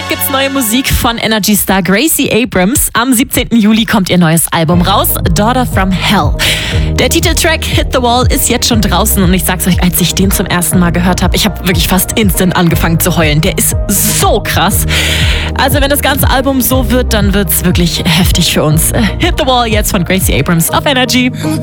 gibt's neue Musik von Energy-Star Gracie Abrams. Am 17. Juli kommt ihr neues Album raus, Daughter from Hell. Der Titeltrack Hit the Wall ist jetzt schon draußen und ich sag's euch, als ich den zum ersten Mal gehört habe, ich habe wirklich fast instant angefangen zu heulen. Der ist so krass. Also wenn das ganze Album so wird, dann wird's wirklich heftig für uns. Hit the Wall jetzt von Gracie Abrams auf Energy.